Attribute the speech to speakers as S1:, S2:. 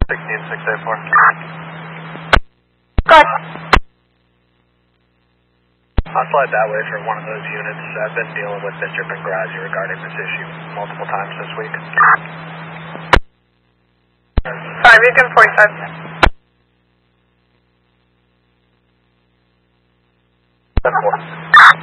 S1: 16684.
S2: Good.
S1: I'll slide that way for one of those units. I've been dealing with Mr. Pengrazi regarding this issue multiple times this week.
S2: 5, you can 45.
S1: 10-4.